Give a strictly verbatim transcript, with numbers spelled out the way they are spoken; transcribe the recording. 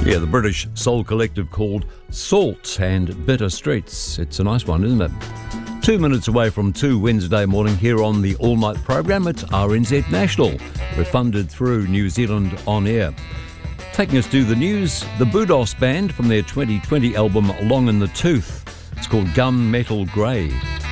Yeah, the British soul collective called Salt and Bitter Streets. It's a nice one, isn't it? Two minutes away from two Wednesday morning here on the All Night program. It's R N Z National. We're funded through New Zealand On Air. Taking us to the news, the Budos Band from their twenty twenty album Long in the Tooth. It's called Gun Metal Grey.